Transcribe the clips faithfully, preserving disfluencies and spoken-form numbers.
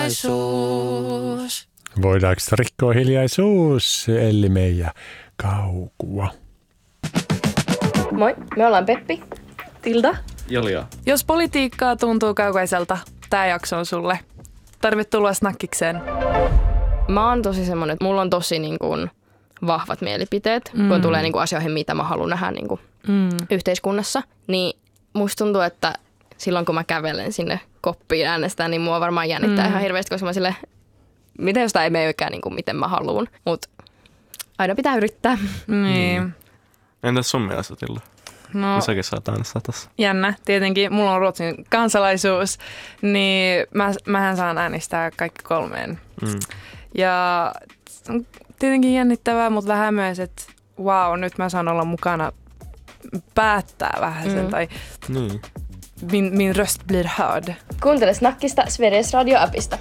hiljaisuus. Voidaanko rikkoa hiljaisuus, Elli Meija Kaukua? Moi, me ollaan Peppi. Tilda. Jolia. Jos politiikkaa tuntuu kaukaiselta, tää jakso on sulle. Tervetuloa snackikseen. Mä oon tosi semmonen, että mulla on tosi niin kuin vahvat mielipiteet, mm. kun tulee niin kuin asioihin, mitä mä haluan nähdä niin kuin mm. yhteiskunnassa. Niin musta tuntuu, että silloin kun mä kävelen sinne koppiin äänestään, niin mua varmaan jännittää mm. ihan hirveästi, koska mä silleen, miten jos tää ei meekään niin kuin miten mä haluan. Mut aina pitää yrittää. Niin. Mm. Entäs sun mielestä, Tilda? No, säkin saat äänestää tässä. Jännä. Tietenkin mulla on Ruotsin kansalaisuus, niin mä, mähän saan äänestää kaikki kolmeen. Mm. Ja on tietenkin jännittävää, mutta vähän myös, että wow, nyt mä saan olla mukana päättää vähän sen, mm. tai niin. min, min röst blir hörd. Kuuntele Snackista Sveriges Radio-appista.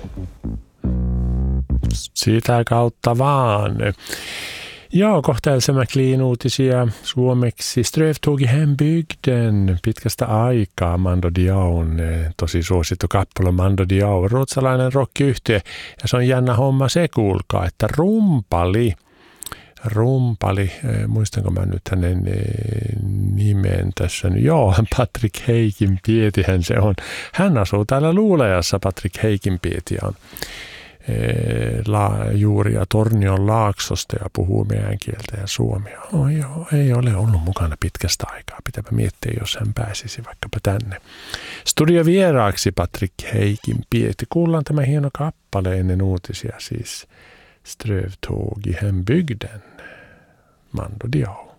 Sitä kautta vaan. Joo, kohta Else McLean uutisia suomeksi. Strövtåg i hembygden pitkästä aikaa. Mando Diaon, tosi suosittu kappale Mando Diao, ruotsalainen rock-yhtye. Ja se on jännä homma se, kuulkaa, että rumpali, rumpali, muistanko mä nyt hänen nimen tässä? Joo, Patrick Heikinpietihän se on. Hän asuu täällä Luulajassa, Patrick Heikinpieti on. La, juuria Tornion Laaksosta ja puhuu meidän kieltä ja suomea. Oh, joo, ei ole ollut mukana pitkästä aikaa. Pitääpä miettiä, jos hän pääsisi vaikkapa tänne. Studiovieraaksi Patrick Heikinpieti. Kuullaan tämä hieno kappale ennen uutisia, siis Strövtåg i hembygden. Mando Diao.